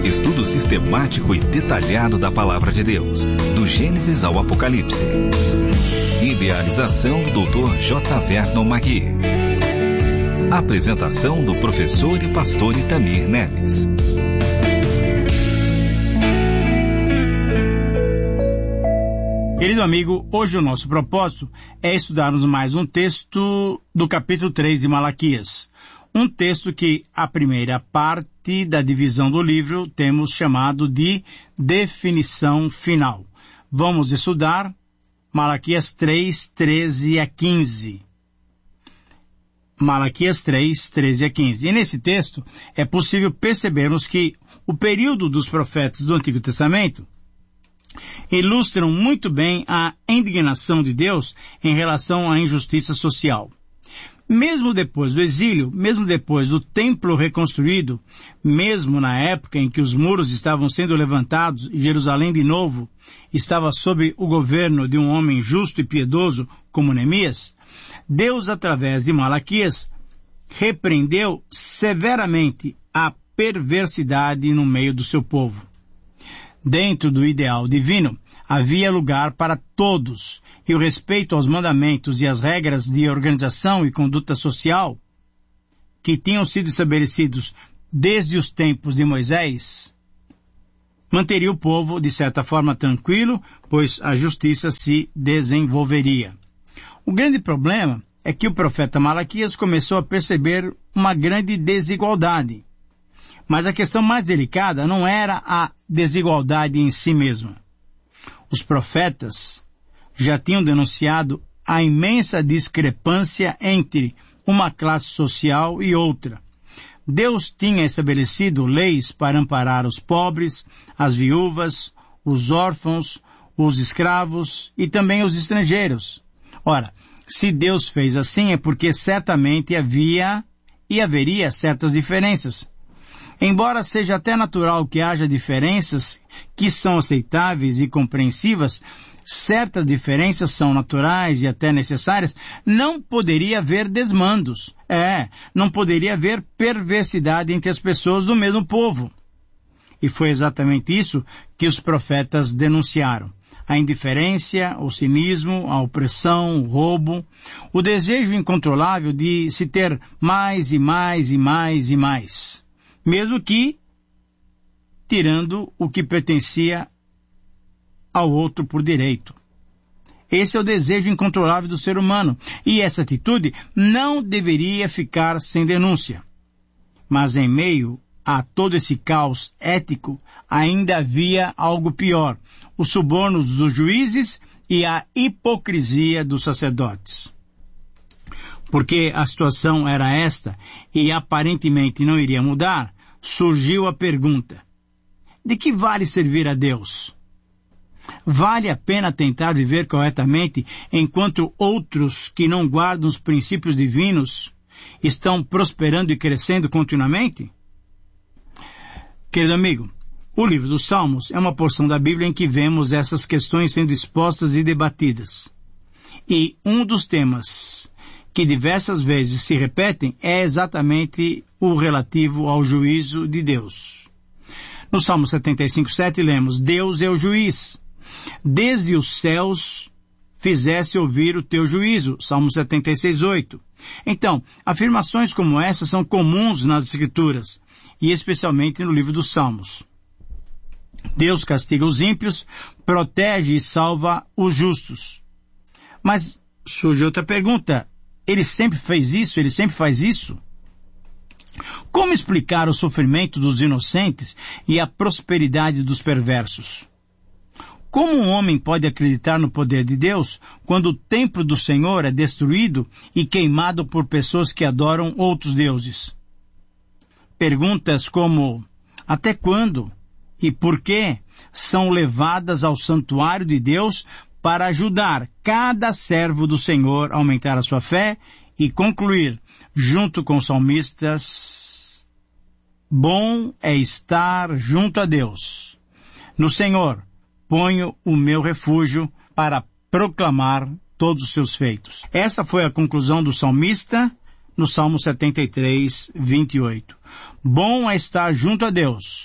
estudo sistemático e detalhado da Palavra de Deus, do Gênesis ao Apocalipse. Idealização do Dr. J. Vernon Magui. Apresentação do professor e pastor Itamir Neves. Querido amigo, hoje o nosso propósito é estudarmos mais um texto do capítulo 3 de Malaquias. Um texto que, a primeira parte da divisão do livro, temos chamado de definição final. Vamos estudar Malaquias 3, 13 a 15. Malaquias 3, 13 a 15. E nesse texto é possível percebermos que o período dos profetas do Antigo Testamento ilustram muito bem a indignação de Deus em relação à injustiça social. Mesmo depois do exílio, mesmo depois do templo reconstruído, mesmo na época em que os muros estavam sendo levantados e Jerusalém de novo estava sob o governo de um homem justo e piedoso como Neemias, Deus, através de Malaquias, repreendeu severamente a perversidade no meio do seu povo. Dentro do ideal divino, havia lugar para todos, e o respeito aos mandamentos e às regras de organização e conduta social que tinham sido estabelecidos desde os tempos de Moisés, manteria o povo, de certa forma, tranquilo, pois a justiça se desenvolveria. O grande problema é que o profeta Malaquias começou a perceber uma grande desigualdade. Mas a questão mais delicada não era a desigualdade em si mesma. Os profetas já tinham denunciado a imensa discrepância entre uma classe social e outra. Deus tinha estabelecido leis para amparar os pobres, as viúvas, os órfãos, os escravos e também os estrangeiros. Ora, se Deus fez assim é porque certamente havia e haveria certas diferenças. Embora seja até natural que haja diferenças que são aceitáveis e compreensivas, certas diferenças são naturais e até necessárias, não poderia haver desmandos. Não poderia haver perversidade entre as pessoas do mesmo povo. E foi exatamente isso que os profetas denunciaram. A indiferença, o cinismo, a opressão, o roubo, o desejo incontrolável de se ter mais e mais e mais e mais. Mesmo que tirando o que pertencia ao outro por direito. Esse é o desejo incontrolável do ser humano, e essa atitude não deveria ficar sem denúncia. Mas em meio a todo esse caos ético, ainda havia algo pior: os subornos dos juízes e a hipocrisia dos sacerdotes. Porque a situação era esta, e aparentemente não iria mudar, surgiu a pergunta: de que vale servir a Deus? Vale a pena tentar viver corretamente enquanto outros que não guardam os princípios divinos estão prosperando e crescendo continuamente? Querido amigo, o livro dos Salmos é uma porção da Bíblia em que vemos essas questões sendo expostas e debatidas. E um dos temas que diversas vezes se repetem é exatamente o relativo ao juízo de Deus. No Salmo 75:7 lemos: Deus é o juiz. Desde os céus fizesse ouvir o teu juízo. Salmo 76:8. Então, afirmações como essas são comuns nas Escrituras, e especialmente no livro dos Salmos. Deus castiga os ímpios, protege e salva os justos. Mas surge outra pergunta: Ele sempre fez isso? Ele sempre faz isso? Como explicar o sofrimento dos inocentes e a prosperidade dos perversos? Como um homem pode acreditar no poder de Deus quando o templo do Senhor é destruído e queimado por pessoas que adoram outros deuses? Perguntas como: até quando e por que são levadas ao santuário de Deus para ajudar cada servo do Senhor a aumentar a sua fé e concluir, junto com os salmistas: bom é estar junto a Deus. No Senhor ponho o meu refúgio para proclamar todos os seus feitos. Essa foi a conclusão do salmista no Salmo 73, 28. Bom é estar junto a Deus.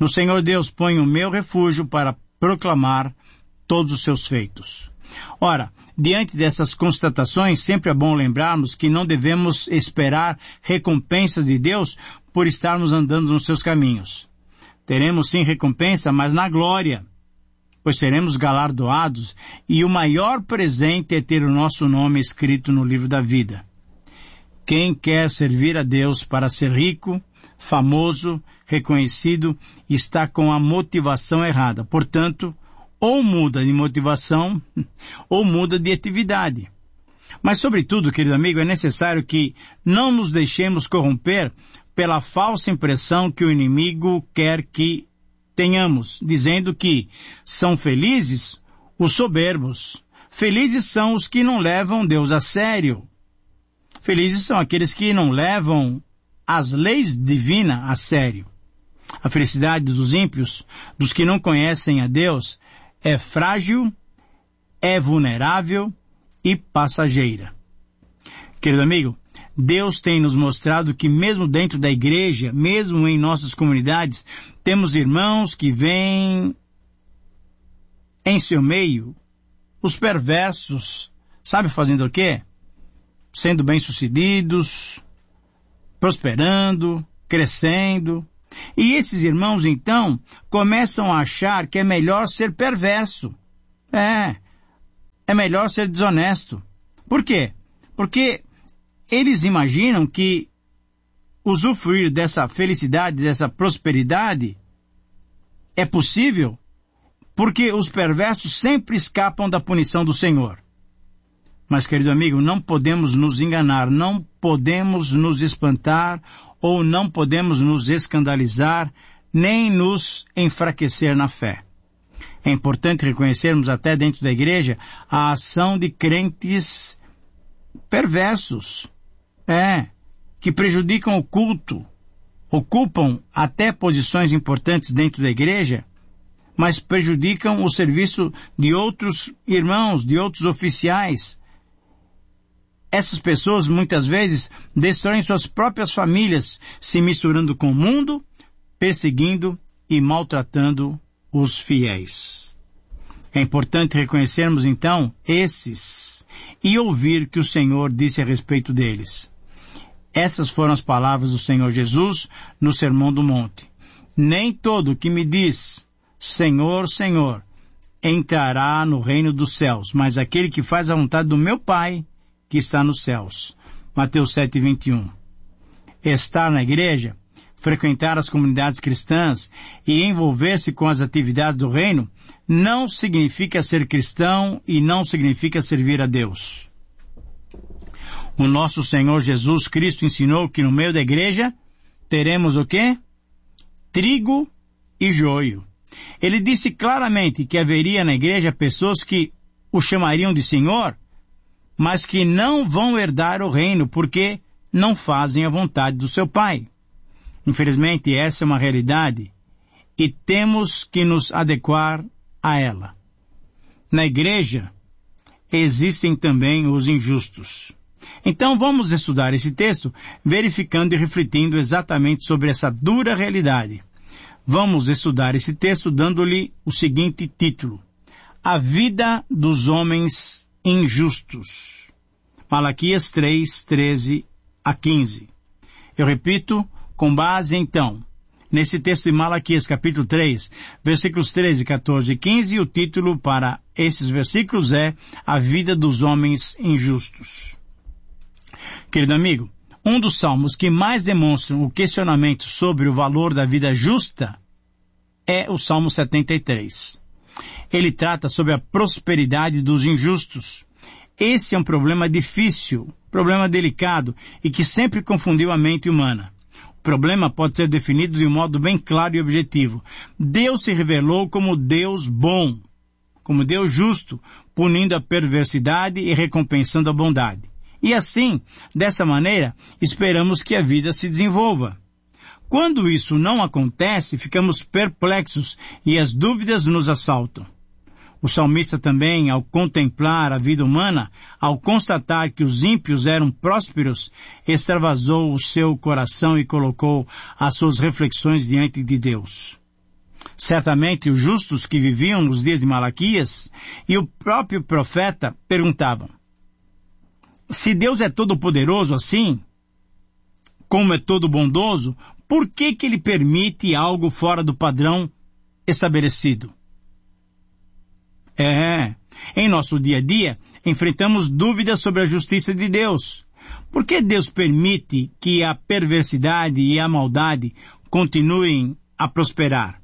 No Senhor Deus ponho o meu refúgio para proclamar todos os seus feitos. Ora, diante dessas constatações, sempre é bom lembrarmos que não devemos esperar recompensas de Deus por estarmos andando nos seus caminhos. Teremos sim recompensa, mas na glória, pois seremos galardoados, e o maior presente é ter o nosso nome escrito no livro da vida. Quem quer servir a Deus para ser rico, famoso, reconhecido, está com a motivação errada. Portanto, ou muda de motivação, ou muda de atividade. Mas, sobretudo, querido amigo, é necessário que não nos deixemos corromper pela falsa impressão que o inimigo quer que tenhamos, dizendo que são felizes os soberbos. Felizes são os que não levam Deus a sério. Felizes são aqueles que não levam as leis divinas a sério. A felicidade dos ímpios, dos que não conhecem a Deus, é frágil, é vulnerável e passageira. Querido amigo, Deus tem nos mostrado que mesmo dentro da igreja, mesmo em nossas comunidades, temos irmãos que veem em seu meio os perversos, sabe fazendo o quê? Sendo bem-sucedidos, prosperando, crescendo. E esses irmãos, então, começam a achar que é melhor ser perverso. É melhor ser desonesto. Por quê? Porque eles imaginam que usufruir dessa felicidade, dessa prosperidade, é possível porque os perversos sempre escapam da punição do Senhor. Mas, querido amigo, não podemos nos enganar, não podemos nos espantar ou não podemos nos escandalizar, nem nos enfraquecer na fé. É importante reconhecermos até dentro da igreja a ação de crentes perversos, que prejudicam o culto, ocupam até posições importantes dentro da igreja, mas prejudicam o serviço de outros irmãos, de outros oficiais. Essas pessoas muitas vezes destroem suas próprias famílias, se misturando com o mundo, perseguindo e maltratando os fiéis. É importante reconhecermos então esses e ouvir que o Senhor disse a respeito deles. Essas foram as palavras do Senhor Jesus no Sermão do Monte. Nem todo que me diz, Senhor, Senhor, entrará no reino dos céus, mas aquele que faz a vontade do meu Pai, que está nos céus. Mateus 7:21. Estar na igreja, frequentar as comunidades cristãs e envolver-se com as atividades do reino não significa ser cristão e não significa servir a Deus. O nosso Senhor Jesus Cristo ensinou que no meio da igreja teremos o quê? Trigo e joio. Ele disse claramente que haveria na igreja pessoas que o chamariam de Senhor, mas que não vão herdar o reino porque não fazem a vontade do seu Pai. Infelizmente, essa é uma realidade e temos que nos adequar a ela. Na igreja, existem também os injustos. Então, vamos estudar esse texto, verificando e refletindo exatamente sobre essa dura realidade. Vamos estudar esse texto dando-lhe o seguinte título: A vida dos homens injustos. Malaquias 3, 13 a 15. Eu repito, com base então, nesse texto de Malaquias capítulo 3, versículos 13, 14 e 15, o título para esses versículos é A vida dos homens injustos. Querido amigo, um dos salmos que mais demonstram o questionamento sobre o valor da vida justa é o Salmo 73. Ele trata sobre a prosperidade dos injustos. Esse é um problema difícil, problema delicado e que sempre confundiu a mente humana. O problema pode ser definido de um modo bem claro e objetivo. Deus se revelou como Deus bom, como Deus justo, punindo a perversidade e recompensando a bondade. E assim, dessa maneira, esperamos que a vida se desenvolva. Quando isso não acontece, ficamos perplexos e as dúvidas nos assaltam. O salmista também, ao contemplar a vida humana, ao constatar que os ímpios eram prósperos, extravasou o seu coração e colocou as suas reflexões diante de Deus. certamente os justos que viviam nos dias de Malaquias e o próprio profeta perguntavam: se Deus é todo poderoso assim, como é todo bondoso, por que Ele permite algo fora do padrão estabelecido? Em nosso dia a dia, enfrentamos dúvidas sobre a justiça de Deus. Por que Deus permite que a perversidade e a maldade continuem a prosperar?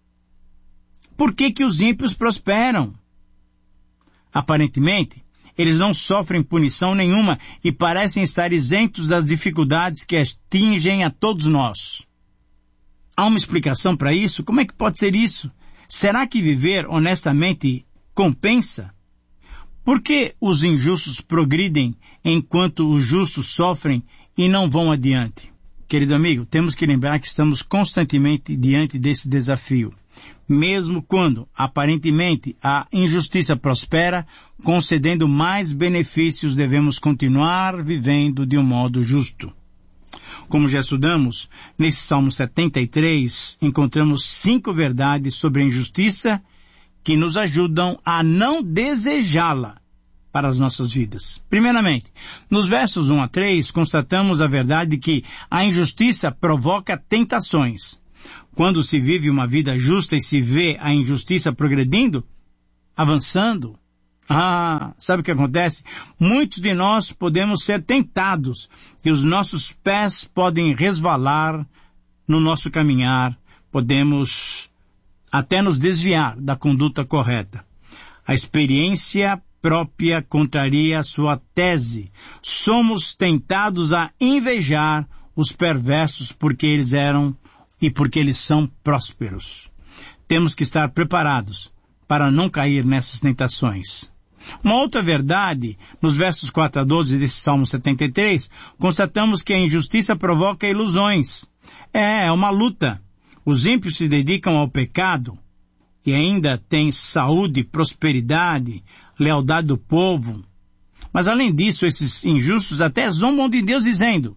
Por que os ímpios prosperam? Aparentemente, eles não sofrem punição nenhuma e parecem estar isentos das dificuldades que atingem a todos nós. Há uma explicação para isso? Como é que pode ser isso? Será que viver honestamente compensa? Por que os injustos progridem enquanto os justos sofrem e não vão adiante? Querido amigo, temos que lembrar que estamos constantemente diante desse desafio. Mesmo quando, aparentemente, a injustiça prospera, concedendo mais benefícios, devemos continuar vivendo de um modo justo. Como já estudamos, nesse Salmo 73, encontramos 5 verdades sobre a injustiça que nos ajudam a não desejá-la para as nossas vidas. Primeiramente, nos versos 1 a 3, constatamos a verdade que a injustiça provoca tentações. Quando se vive uma vida justa e se vê a injustiça progredindo, avançando, sabe o que acontece? Muitos de nós podemos ser tentados e os nossos pés podem resvalar no nosso caminhar, podemos até nos desviar da conduta correta. A experiência própria contraria a sua tese. Somos tentados a invejar os perversos porque eles eram e porque eles são prósperos. Temos que estar preparados para não cair nessas tentações. Uma outra verdade, nos versos 4 a 12 desse Salmo 73, constatamos que a injustiça provoca ilusões. É uma luta. Os ímpios se dedicam ao pecado e ainda têm saúde, prosperidade, lealdade do povo. Mas além disso, esses injustos até zombam de Deus dizendo: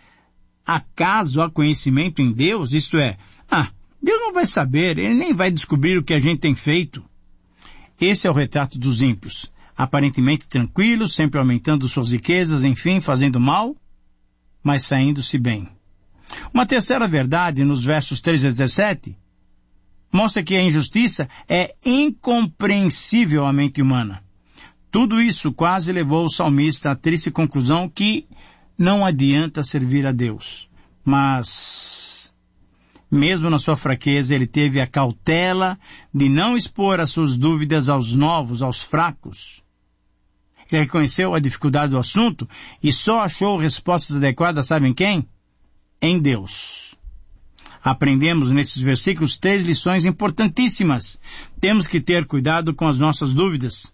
acaso há conhecimento em Deus? Isto é, Deus não vai saber, Ele nem vai descobrir o que a gente tem feito. Esse é o retrato dos ímpios, aparentemente tranquilos, sempre aumentando suas riquezas, enfim, fazendo mal, mas saindo-se bem. Uma terceira verdade, nos versos 13 a 17, mostra que a injustiça é incompreensível à mente humana. Tudo isso quase levou o salmista à triste conclusão que não adianta servir a Deus. Mas, mesmo na sua fraqueza, ele teve a cautela de não expor as suas dúvidas aos novos, aos fracos. Ele reconheceu a dificuldade do assunto e só achou respostas adequadas, sabem quem? Em Deus. Aprendemos nesses versículos 3 lições importantíssimas. Temos que ter cuidado com as nossas dúvidas.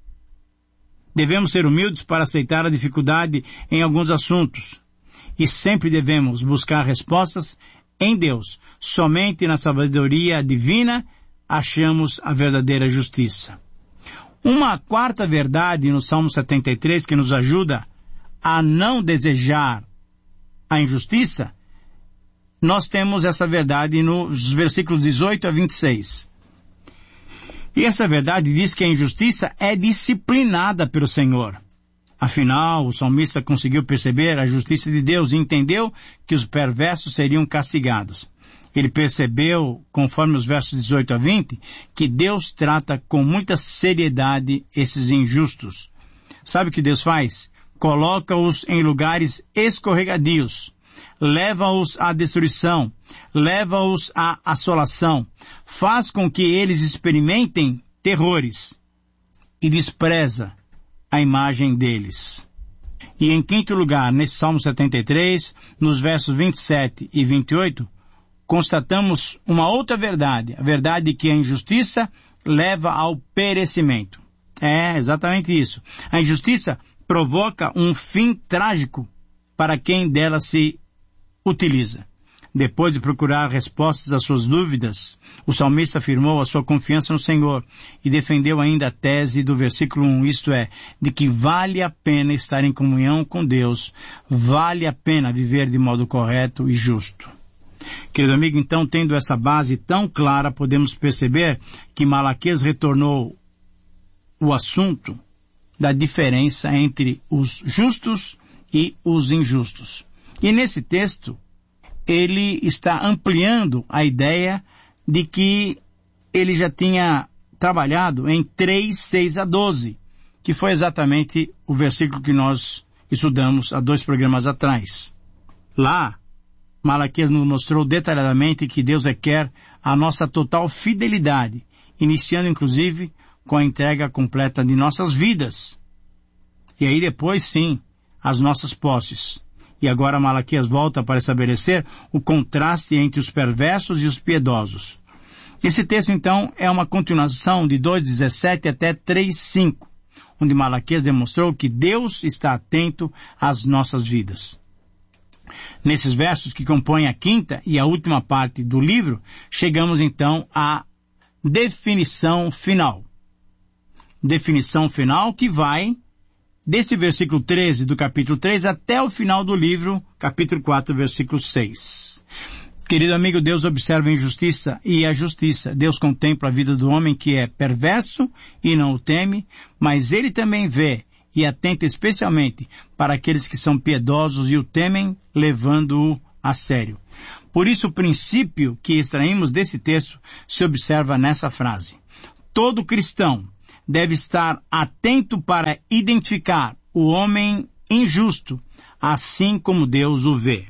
Devemos ser humildes para aceitar a dificuldade em alguns assuntos. E sempre devemos buscar respostas em Deus. Somente na sabedoria divina achamos a verdadeira justiça. Uma quarta verdade no Salmo 73 que nos ajuda a não desejar a injustiça, nós temos essa verdade nos versículos 18 a 26. E essa verdade diz que a injustiça é disciplinada pelo Senhor. Afinal, o salmista conseguiu perceber a justiça de Deus e entendeu que os perversos seriam castigados. Ele percebeu, conforme os versos 18 a 20, que Deus trata com muita seriedade esses injustos. Sabe o que Deus faz? Coloca-os em lugares escorregadios, leva-os à destruição, leva-os à assolação, faz com que eles experimentem terrores e despreza a imagem deles. E em quinto lugar, nesse Salmo 73, nos versos 27 e 28, constatamos uma outra verdade, a verdade que a injustiça leva ao perecimento. É exatamente isso. A injustiça provoca um fim trágico para quem dela se utiliza. Depois de procurar respostas às suas dúvidas, o salmista afirmou a sua confiança no Senhor e defendeu ainda a tese do versículo 1, isto é, de que vale a pena estar em comunhão com Deus, vale a pena viver de modo correto e justo. Querido amigo, então, tendo essa base tão clara, podemos perceber que Malaquias retornou o assunto da diferença entre os justos e os injustos. E nesse texto, ele está ampliando a ideia de que ele já tinha trabalhado em 3, 6 a 12, que foi exatamente o versículo que nós estudamos há 2 programas atrás. Lá, Malaquias nos mostrou detalhadamente que Deus requer a nossa total fidelidade, iniciando inclusive com a entrega completa de nossas vidas. E aí depois, sim, as nossas posses. E agora Malaquias volta para estabelecer o contraste entre os perversos e os piedosos. Esse texto, então, é uma continuação de 2:17 até 3:5, onde Malaquias demonstrou que Deus está atento às nossas vidas. Nesses versos que compõem a quinta e a última parte do livro, chegamos então à definição final. Definição final que vai desse versículo 13 do capítulo 3 até o final do livro, capítulo 4, versículo 6. Querido amigo, Deus observa a injustiça e a justiça. Deus contempla a vida do homem que é perverso e não o teme, mas ele também vê e atenta especialmente para aqueles que são piedosos e o temem, levando-o a sério. Por isso, o princípio que extraímos desse texto se observa nessa frase. Todo cristão deve estar atento para identificar o homem injusto, assim como Deus o vê.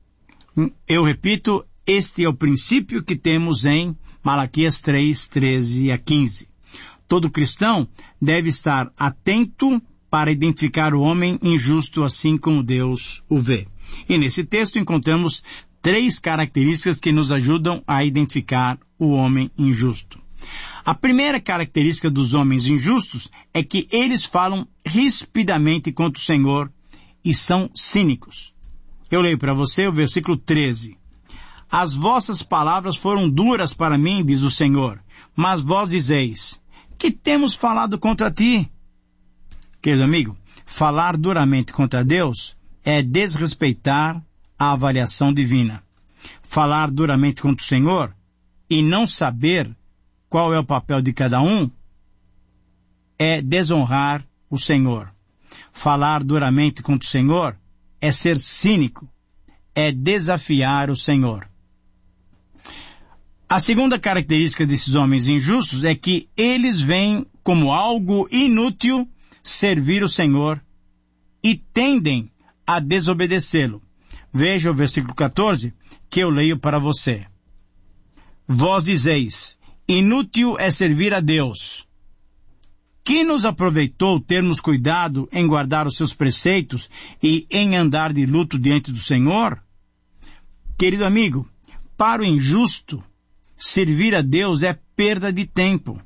Eu repito, este é o princípio que temos em Malaquias 3, 13 a 15. Todo cristão deve estar atento para identificar o homem injusto, assim como Deus o vê. E nesse texto encontramos 3 características que nos ajudam a identificar o homem injusto. A primeira característica dos homens injustos é que eles falam rispidamente contra o Senhor e são cínicos. Eu leio para você o versículo 13. As vossas palavras foram duras para mim, diz o Senhor, mas vós dizeis, que temos falado contra ti? Querido amigo, falar duramente contra Deus é desrespeitar a avaliação divina. Falar duramente contra o Senhor e não saber qual é o papel de cada um é desonrar o Senhor. Falar duramente contra o Senhor é ser cínico, é desafiar o Senhor. A segunda característica desses homens injustos é que eles veem como algo inútil servir o Senhor e tendem a desobedecê-lo. Veja o versículo 14 que eu leio para você. Vós dizeis, inútil é servir a Deus. Que nos aproveitou termos cuidado em guardar os seus preceitos e em andar de luto diante do Senhor? Querido amigo, para o injusto, servir a Deus é perda de tempo.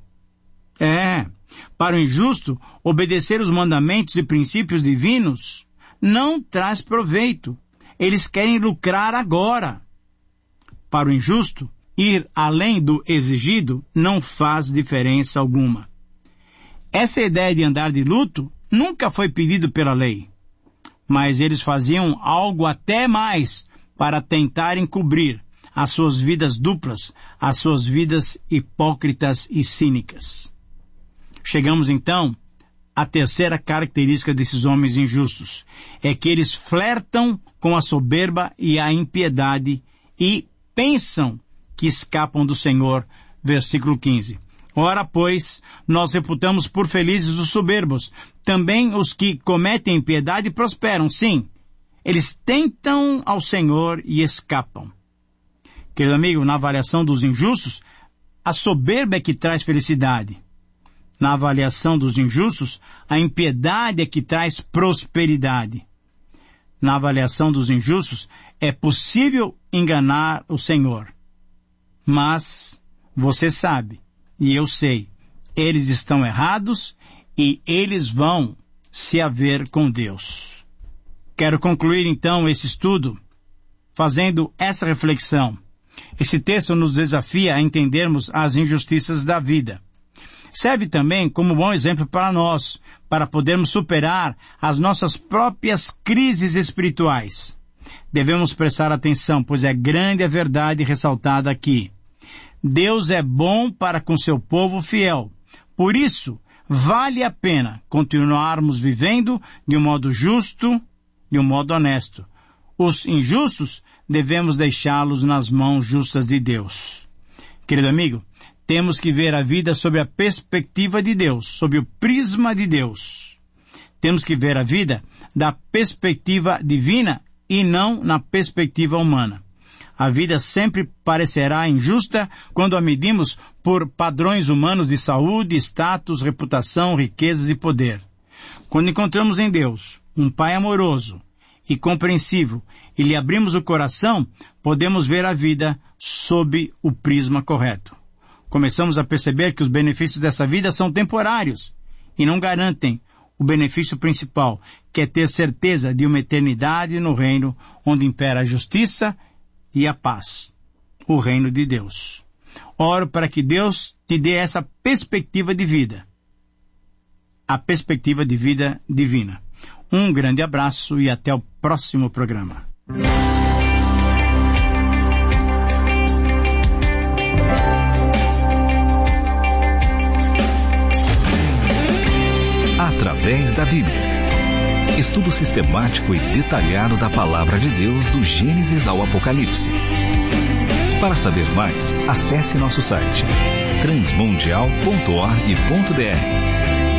Para o injusto, obedecer os mandamentos e princípios divinos não traz proveito. Eles querem lucrar agora. Para o injusto, ir além do exigido não faz diferença alguma. Essa ideia de andar de luto nunca foi pedido pela lei, mas eles faziam algo até mais para tentar encobrir as suas vidas duplas, as suas vidas hipócritas e cínicas. Chegamos então à terceira característica desses homens injustos, é que eles flertam com a soberba e a impiedade e pensam que escapam do Senhor. Versículo 15. Ora, pois, nós reputamos por felizes os soberbos. Também os que cometem impiedade prosperam, sim. Eles tentam ao Senhor e escapam. Querido amigo, na avaliação dos injustos, a soberba é que traz felicidade. Na avaliação dos injustos, a impiedade é que traz prosperidade. Na avaliação dos injustos, é possível enganar o Senhor. Mas, você sabe, e eu sei, eles estão errados e eles vão se haver com Deus. Quero concluir então esse estudo fazendo essa reflexão. Esse texto nos desafia a entendermos as injustiças da vida. Serve também como bom exemplo para nós, para podermos superar as nossas próprias crises espirituais. devemos prestar atenção, pois é grande a verdade ressaltada aqui. Deus é bom para com seu povo fiel. Por isso, vale a pena continuarmos vivendo de um modo justo, de um modo honesto. Os injustos devemos deixá-los nas mãos justas de Deus. Querido amigo, temos que ver a vida sob a perspectiva de Deus, sob o prisma de Deus. Temos que ver a vida da perspectiva divina e não na perspectiva humana. A vida sempre parecerá injusta quando a medimos por padrões humanos de saúde, status, reputação, riquezas e poder. Quando encontramos em Deus um Pai amoroso e compreensivo e lhe abrimos o coração, podemos ver a vida sob o prisma correto. Começamos a perceber que os benefícios dessa vida são temporários e não garantem o benefício principal, que é ter certeza de uma eternidade no reino onde impera a justiça e a paz, o reino de Deus. Oro para que Deus te dê essa perspectiva de vida, a perspectiva de vida divina. Um grande abraço e até o próximo programa. Através da Bíblia. Estudo sistemático e detalhado da Palavra de Deus do Gênesis ao Apocalipse. Para saber mais, acesse nosso site transmundial.org.br.